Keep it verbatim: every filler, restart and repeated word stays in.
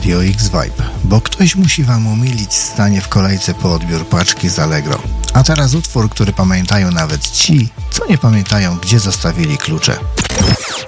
Radio X Vibe, bo ktoś musi wam umilić stanie w kolejce po odbiór paczki z Allegro. A teraz utwór, który pamiętają nawet ci, co nie pamiętają, gdzie zostawili klucze.